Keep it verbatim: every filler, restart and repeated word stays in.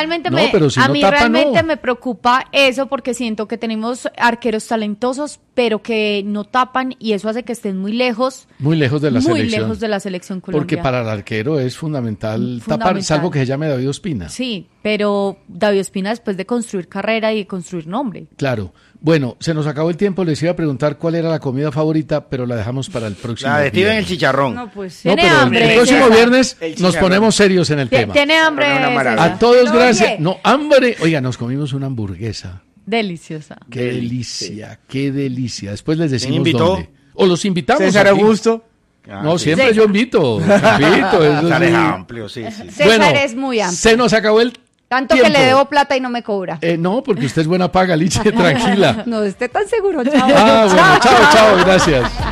realmente no, me, pero si a no mí tapa, realmente no. me preocupa eso porque siento que tenemos arqueros talentosos, pero que no tapan y eso hace que estén muy lejos. Muy lejos de la muy selección. lejos de la selección Porque colombiana. para el arquero es fundamental, Fundamental. tapar, salvo que se llame David Ospina. Sí, pero David Ospina después de construir carrera y de construir nombre. Claro. Bueno, se nos acabó el tiempo, les iba a preguntar cuál era la comida favorita, pero la dejamos para el próximo La de Steven viernes. el chicharrón. No, pues No, tiene pero hambre. el próximo César. viernes El nos chicharrón. ponemos serios en el Tie- tema. Tiene hambre. Una maravilla. César. A todos, Oye, gracias. No, hambre. Oiga, nos comimos una hamburguesa. Deliciosa. Qué delicia, qué delicia. Después les decimos invitó? dónde. O los invitamos. César aquí. Augusto. Ah, No, sí. siempre César. yo invito. invito eso César es sí. amplio, sí, sí. César Bueno, es muy amplio. Se nos acabó el Tanto tiempo. que le debo plata y no me cobra. Eh, no, porque usted es buena paga, Liche, tranquila. No esté tan seguro, chao. Ah, bueno, chao, chao, gracias.